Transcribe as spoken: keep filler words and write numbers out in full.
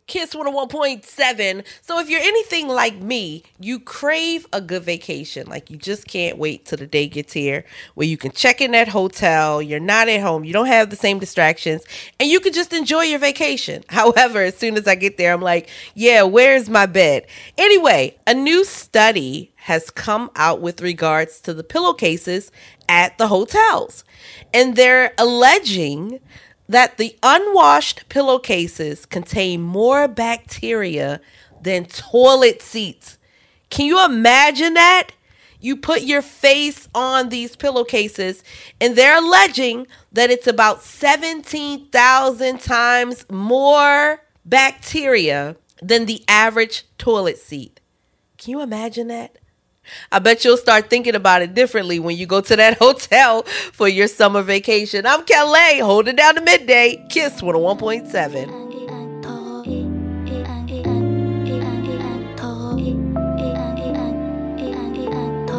Kiss one oh one point seven. So if you're anything like me, you crave a good vacation. Like you just can't wait till the day gets here where you can check in that hotel, you're not at home, you don't have the same distractions, and you can just enjoy your vacation. However, as soon as I get there, I'm like, yeah, where's my bed? Anyway, a new study has come out with regards to the pillowcases at the hotels. And they're alleging that the unwashed pillowcases contain more bacteria than toilet seats. Can you imagine that? You put your face on these pillowcases, and they're alleging that it's about seventeen thousand times more bacteria than the average toilet seat. Can you imagine that? I bet you'll start thinking about it differently when you go to that hotel for your summer vacation. I'm Kelly, holding down the midday. Kiss one oh one point seven.